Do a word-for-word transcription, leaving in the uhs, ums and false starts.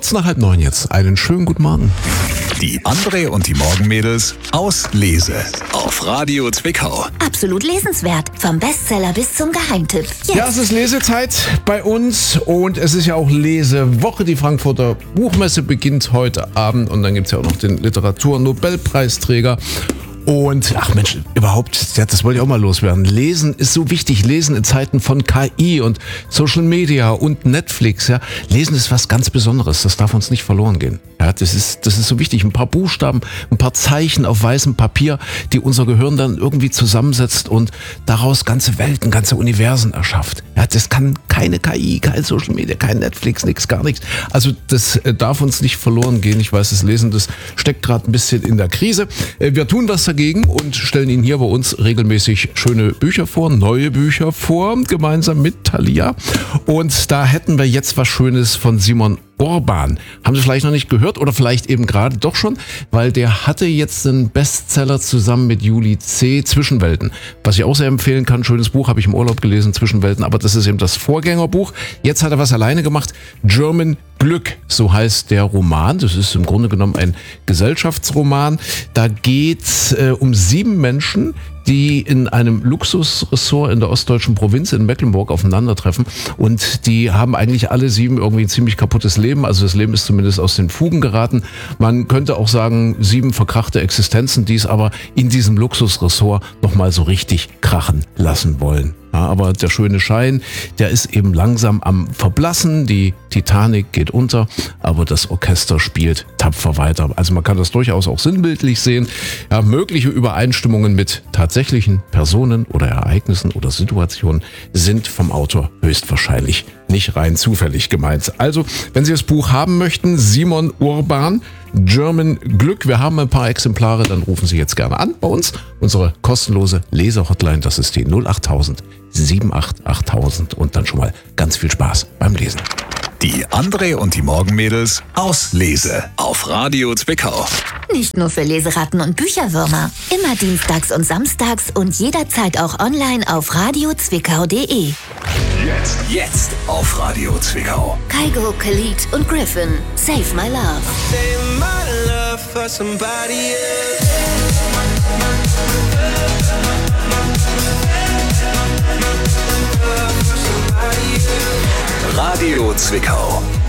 Kurz nach halb neun jetzt. Einen schönen guten Morgen. Die André und die Morgenmädels aus Lese auf Radio Zwickau. Absolut lesenswert. Vom Bestseller bis zum Geheimtipp. Jetzt. Ja, es ist Lesezeit bei uns und es ist ja auch Lesewoche. Die Frankfurter Buchmesse beginnt heute Abend und dann gibt es ja auch noch den Literaturnobelpreisträger. Und, ach Mensch, überhaupt, ja, das wollte ich auch mal loswerden. Lesen ist so wichtig. Lesen in Zeiten von K I und Social Media und Netflix, ja. Lesen ist was ganz Besonderes. Das darf uns nicht verloren gehen. Ja, das ist, das ist so wichtig. Ein paar Buchstaben, ein paar Zeichen auf weißem Papier, die unser Gehirn dann irgendwie zusammensetzt und daraus ganze Welten, ganze Universen erschafft. Ja, das kann keine K I, kein Social Media, kein Netflix, nix, gar nichts. Also, das darf uns nicht verloren gehen. Ich weiß, das Lesen, das steckt gerade ein bisschen in der Krise. Wir tun was dagegen und stellen Ihnen hier bei uns regelmäßig schöne Bücher vor, neue Bücher vor, gemeinsam mit Thalia. Und da hätten wir jetzt was Schönes von Simon Urban. Haben Sie vielleicht noch nicht gehört oder vielleicht eben gerade doch schon, weil der hatte jetzt einen Bestseller zusammen mit Juli C., Zwischenwelten. Was ich auch sehr empfehlen kann, schönes Buch, habe ich im Urlaub gelesen, Zwischenwelten, aber das ist eben das Vorgängerbuch. Jetzt hat er was alleine gemacht, German Glück, so heißt der Roman. Das ist im Grunde genommen ein Gesellschaftsroman. Da geht es äh, um sieben Menschen, die in einem Luxusressort in der ostdeutschen Provinz in Mecklenburg aufeinandertreffen und die haben eigentlich alle sieben irgendwie ein ziemlich kaputtes Leben, also das Leben ist zumindest aus den Fugen geraten. Man könnte auch sagen, sieben verkrachte Existenzen, die es aber in diesem Luxusressort nochmal so richtig krachen lassen wollen. Ja, aber der schöne Schein, der ist eben langsam am Verblassen, die Titanic geht unter, aber das Orchester spielt tapfer weiter. Also man kann das durchaus auch sinnbildlich sehen. Ja, mögliche Übereinstimmungen mit tatsächlichen Personen oder Ereignissen oder Situationen sind vom Autor höchstwahrscheinlich nicht rein zufällig gemeint. Also, wenn Sie das Buch haben möchten, Simon Urban, German Glück. Wir haben ein paar Exemplare, dann rufen Sie jetzt gerne an bei uns. Unsere kostenlose Leser-Hotline, das ist die null acht null null sieben acht acht tausend und dann schon mal ganz viel Spaß beim Lesen. Die André und die Morgenmädels aus Lese auf Radio Zwickau. Nicht nur für Leseratten und Bücherwürmer. Immer dienstags und samstags und jederzeit auch online auf radio zwickau punkt de. Jetzt, jetzt auf Radio Zwickau. Kygo, Khalid und Griffin, Save My Love. Save my love for somebody else. Radio Zwickau.